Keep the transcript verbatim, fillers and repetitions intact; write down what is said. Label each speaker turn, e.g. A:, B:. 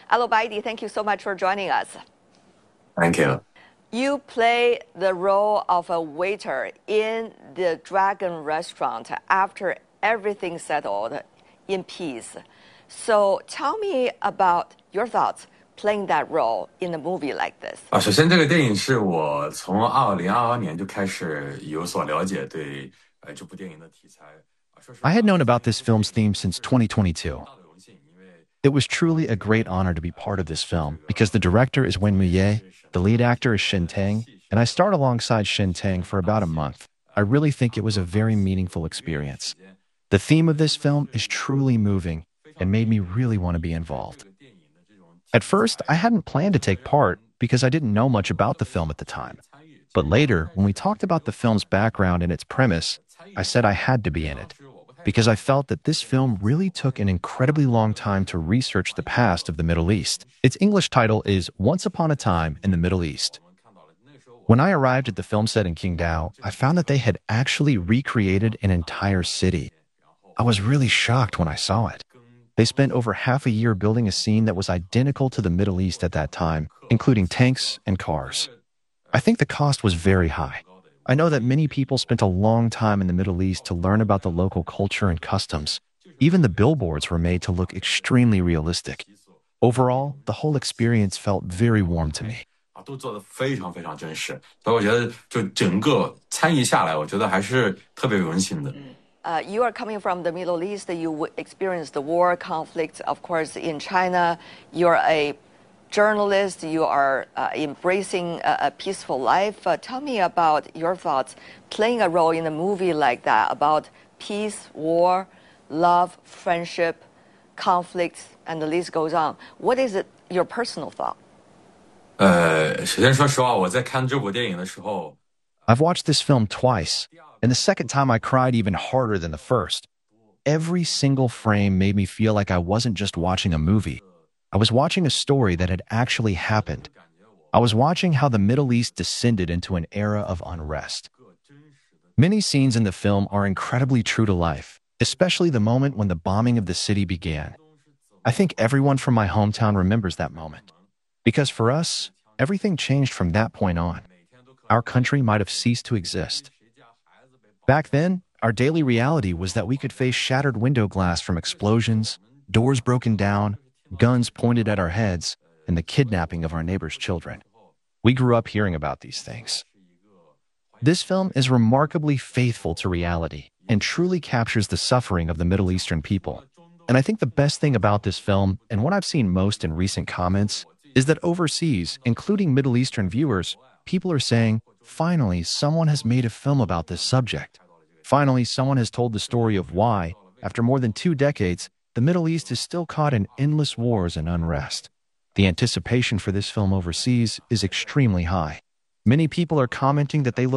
A: Al-Obaidi, thank you so much for joining us.
B: Thank you.
A: You play the role of a waiter in the Dragon Restaurant after everything settled in peace. So tell me about your thoughts playing that role in a movie like this.
B: 啊，首先这个电影是我从二零二二年就开始有所了解，对呃这部电影的题材。啊说实话
C: I had known about this film's theme since twenty twenty-two. It was truly a great honor to be part of this film because the director is Wen Muye, the lead actor is Shen Tang, and I starred alongside Shen Tang for about a month. I really think it was a very meaningful experience. The theme of this film is truly moving and made me really want to be involved. At first, I hadn't planned to take part because I didn't know much about the film at the time. But later, when we talked about the film's background and its premise, I said I had to be in it because I felt that this film really took an incredibly long time to research the past of the Middle East. Its English title is Once Upon a Time in the Middle East. When I arrived at the film set in Qingdao, I found that they had actually recreated an entire city. I was really shocked when I saw it. They spent over half a year building a scene that was identical to the Middle East at that time, including tanks and cars. I think the cost was very high. I know that many people spent a long time in the Middle East to learn about the local culture and customs. Even the billboards were made to look extremely realistic. Overall, the whole experience felt very warm to me.
B: 都做得非常非常真实，所以我觉得就整个参与下来，我觉得还是特别有温馨的。
A: Uh, you are coming from the Middle East. You experienced the war conflict, of course, in China. You're a journalist. You are uh, embracing a, a peaceful life. Uh, tell me about your thoughts playing a role in a movie like that about peace, war, love, friendship, conflicts, and the list goes on. What is it, your personal thought?
B: 呃，首先说实话，我在看这部电影的时候，
C: I've watched this film twice, and the second time I cried even harder than the first. Every single frame made me feel like I wasn't just watching a movie. I was watching a story that had actually happened. I was watching how the Middle East descended into an era of unrest. Many scenes in the film are incredibly true to life, especially the moment when the bombing of the city began. I think everyone from my hometown remembers that moment. Because for us, everything changed from that point on. Our country might have ceased to exist. Back then, our daily reality was that we could face shattered window glass from explosions, doors broken down, guns pointed at our heads, and the kidnapping of our neighbors' children. We grew up hearing about these things. This film is remarkably faithful to reality and truly captures the suffering of the Middle Eastern people. And I think the best thing about this film, and what I've seen most in recent comments, is that overseas, including Middle Eastern viewers, people are saying, finally, someone has made a film about this subject. Finally, someone has told the story of why, after more than two decades, the Middle East is still caught in endless wars and unrest. The anticipation for this film overseas is extremely high. Many people are commenting that they look